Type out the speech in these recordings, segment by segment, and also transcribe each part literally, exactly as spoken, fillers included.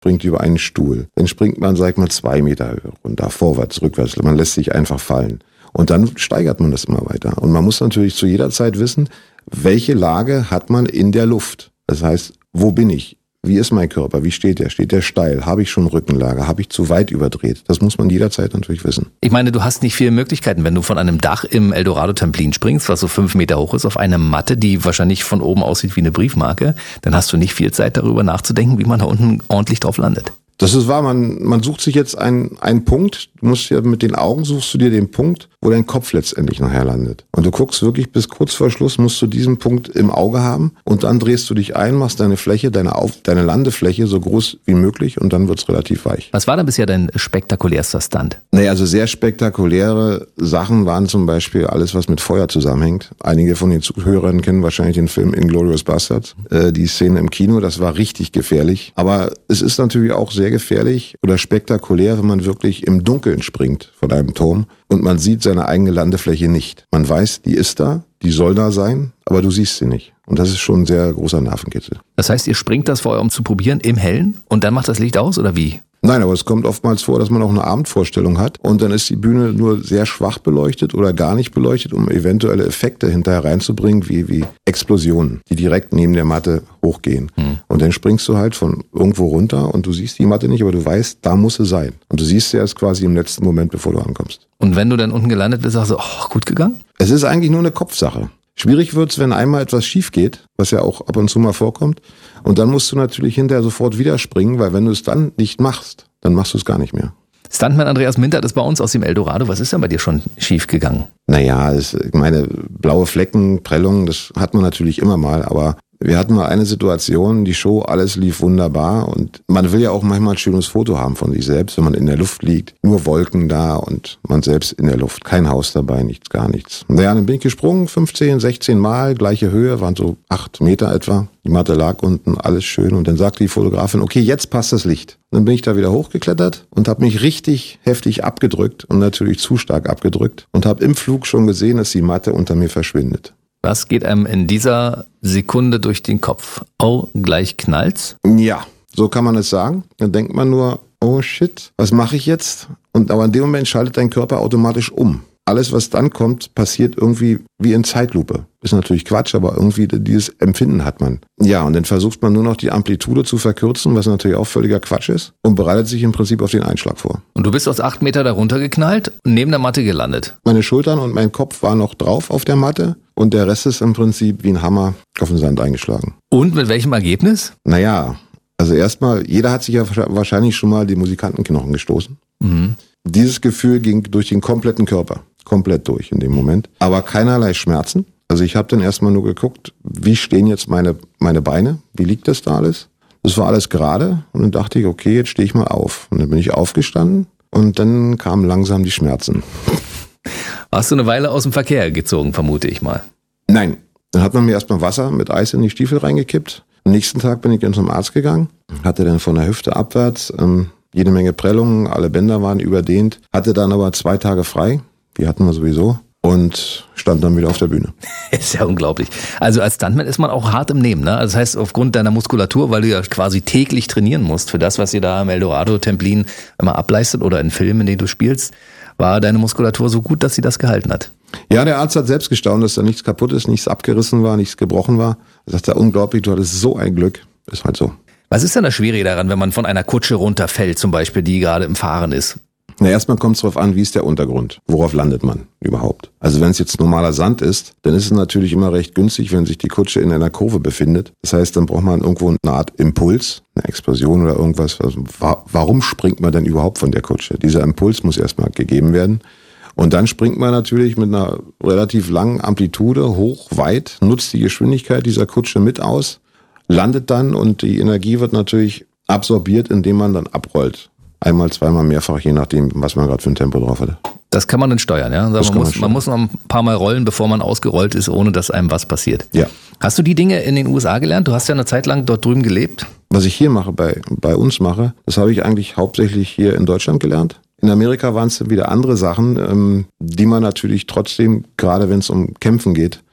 springt über einen Stuhl. Dann springt man, sag ich mal, zwei Meter runter, vorwärts, rückwärts. Man lässt sich einfach fallen. Und dann steigert man das immer weiter. Und man muss natürlich zu jeder Zeit wissen, welche Lage hat man in der Luft. Das heißt, wo bin ich? Wie ist mein Körper? Wie steht der? Steht der steil? Habe ich schon Rückenlage? Habe ich zu weit überdreht? Das muss man jederzeit natürlich wissen. Ich meine, du hast nicht viele Möglichkeiten, wenn du von einem Dach im Eldorado-Templin springst, was so fünf Meter hoch ist, auf eine Matte, die wahrscheinlich von oben aussieht wie eine Briefmarke, dann hast du nicht viel Zeit darüber nachzudenken, wie man da unten ordentlich drauf landet. Das ist wahr, man, man sucht sich jetzt einen, einen Punkt, du musst ja mit den Augen suchst du dir den Punkt, wo dein Kopf letztendlich nachher landet. Und du guckst wirklich bis kurz vor Schluss, musst du diesen Punkt im Auge haben und dann drehst du dich ein, machst deine Fläche, deine, Auf, deine Landefläche so groß wie möglich und dann wird's relativ weich. Was war denn bisher dein spektakulärster Stunt? Naja, also sehr spektakuläre Sachen waren zum Beispiel alles, was mit Feuer zusammenhängt. Einige von den Zuhörern kennen wahrscheinlich den Film Inglourious Basterds. Äh, die Szene im Kino, das war richtig gefährlich. Aber es ist natürlich auch sehr gefährlich oder spektakulär, wenn man wirklich im Dunkeln springt von einem Turm und man sieht seine eigene Landefläche nicht. Man weiß, die ist da, die soll da sein, aber du siehst sie nicht. Und das ist schon ein sehr großer Nervenkitzel. Das heißt, ihr springt das vorher, um zu probieren, im Hellen und dann macht das Licht aus oder wie? Nein, aber es kommt oftmals vor, dass man auch eine Abendvorstellung hat und dann ist die Bühne nur sehr schwach beleuchtet oder gar nicht beleuchtet, um eventuelle Effekte hinterher reinzubringen, wie, wie Explosionen, die direkt neben der Matte hochgehen. Hm. Und dann springst du halt von irgendwo runter und du siehst die Matte nicht, aber du weißt, da muss sie sein. Und du siehst sie erst quasi im letzten Moment, bevor du ankommst. Und wenn du dann unten gelandet bist, sagst du, oh, gut gegangen? Es ist eigentlich nur eine Kopfsache. Schwierig wird's, wenn einmal etwas schief geht, was ja auch ab und zu mal vorkommt. Und dann musst du natürlich hinterher sofort wieder springen, weil wenn du es dann nicht machst, dann machst du es gar nicht mehr. Stuntman Andreas Mintert ist bei uns aus dem Eldorado. Was ist denn bei dir schon schief gegangen? Naja, es, ich meine, blaue Flecken, Prellungen, das hat man natürlich immer mal, aber wir hatten mal eine Situation, die Show, alles lief wunderbar und man will ja auch manchmal ein schönes Foto haben von sich selbst, wenn man in der Luft liegt, nur Wolken da und man selbst in der Luft, kein Haus dabei, nichts, gar nichts. Naja, dann bin ich gesprungen, fünfzehn, sechzehn Mal, gleiche Höhe, waren so acht Meter etwa, die Matte lag unten, alles schön und dann sagte die Fotografin, okay, jetzt passt das Licht. Dann bin ich da wieder hochgeklettert und habe mich richtig heftig abgedrückt und natürlich zu stark abgedrückt und habe im Flug schon gesehen, dass die Matte unter mir verschwindet. Was geht einem in dieser Sekunde durch den Kopf? Oh, gleich knallt's? Ja, so kann man es sagen. Dann denkt man nur, oh shit, was mache ich jetzt? Und aber in dem Moment schaltet dein Körper automatisch um. Alles, was dann kommt, passiert irgendwie wie in Zeitlupe. Ist natürlich Quatsch, aber irgendwie dieses Empfinden hat man. Ja, und dann versucht man nur noch die Amplitude zu verkürzen, was natürlich auch völliger Quatsch ist und bereitet sich im Prinzip auf den Einschlag vor. Und du bist aus acht Meter da runtergeknallt und neben der Matte gelandet? Meine Schultern und mein Kopf waren noch drauf auf der Matte und der Rest ist im Prinzip wie ein Hammer auf den Sand eingeschlagen. Und mit welchem Ergebnis? Naja, also erstmal, jeder hat sich ja wahrscheinlich schon mal die Musikantenknochen gestoßen. Mhm. Dieses Gefühl ging durch den kompletten Körper. Komplett durch in dem Moment. Aber keinerlei Schmerzen. Also ich habe dann erstmal nur geguckt, wie stehen jetzt meine, meine Beine? Wie liegt das da alles? Das war alles gerade. Und dann dachte ich, okay, jetzt stehe ich mal auf. Und dann bin ich aufgestanden und dann kamen langsam die Schmerzen. Warst du eine Weile aus dem Verkehr gezogen, vermute ich mal? Nein. Dann hat man mir erstmal Wasser mit Eis in die Stiefel reingekippt. Am nächsten Tag bin ich dann zum Arzt gegangen. Hatte dann von der Hüfte abwärts ähm, jede Menge Prellungen. Alle Bänder waren überdehnt. Hatte dann aber zwei Tage frei. Die hatten wir sowieso und stand dann wieder auf der Bühne. Ist ja unglaublich. Also als Stuntman ist man auch hart im Nehmen, ne? Also das heißt, aufgrund deiner Muskulatur, weil du ja quasi täglich trainieren musst für das, was ihr da im Eldorado-Templin immer ableistet oder in Filmen, in denen du spielst, war deine Muskulatur so gut, dass sie das gehalten hat? Ja, der Arzt hat selbst gestaunt, dass da nichts kaputt ist, nichts abgerissen war, nichts gebrochen war. Er sagt, unglaublich, du hattest so ein Glück. Ist halt so. Was ist denn das Schwierige daran, wenn man von einer Kutsche runterfällt, zum Beispiel, die gerade im Fahren ist? Na, erstmal kommt es darauf an, wie ist der Untergrund? Worauf landet man überhaupt? Also wenn es jetzt normaler Sand ist, dann ist es natürlich immer recht günstig, wenn sich die Kutsche in einer Kurve befindet. Das heißt, dann braucht man irgendwo eine Art Impuls, eine Explosion oder irgendwas. Also, wa- warum springt man denn überhaupt von der Kutsche? Dieser Impuls muss erstmal gegeben werden. Und dann springt man natürlich mit einer relativ langen Amplitude hoch, weit, nutzt die Geschwindigkeit dieser Kutsche mit aus, landet dann und die Energie wird natürlich absorbiert, indem man dann abrollt. Einmal, zweimal, mehrfach, je nachdem, was man gerade für ein Tempo drauf hatte. Das kann man dann steuern, ja? Also man, muss, man, man muss noch ein paar Mal rollen, bevor man ausgerollt ist, ohne dass einem was passiert. Ja. Hast du die Dinge in den U S A gelernt? Du hast ja eine Zeit lang dort drüben gelebt. Was ich hier mache, bei, bei uns mache, das habe ich eigentlich hauptsächlich hier in Deutschland gelernt. In Amerika waren es wieder andere Sachen, ähm, die man natürlich trotzdem, gerade wenn es um Kämpfen geht,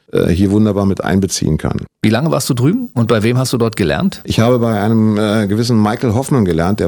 äh, hier wunderbar mit einbeziehen kann. Wie lange warst du drüben und bei wem hast du dort gelernt? Ich habe bei einem äh, gewissen Michael Hoffman gelernt, der